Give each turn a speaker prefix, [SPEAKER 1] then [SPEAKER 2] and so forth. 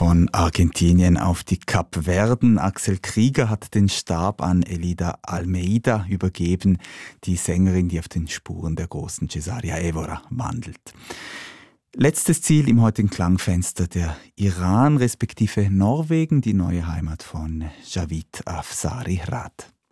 [SPEAKER 1] Von Argentinien auf die Kapverden. Axel Krieger hat den Stab an Elida Almeida übergeben, die Sängerin, die auf den Spuren der großen Cesaria Évora wandelt. Letztes Ziel im heutigen Klangfenster: der Iran respektive Norwegen, die neue Heimat von Javid Afzari Rad.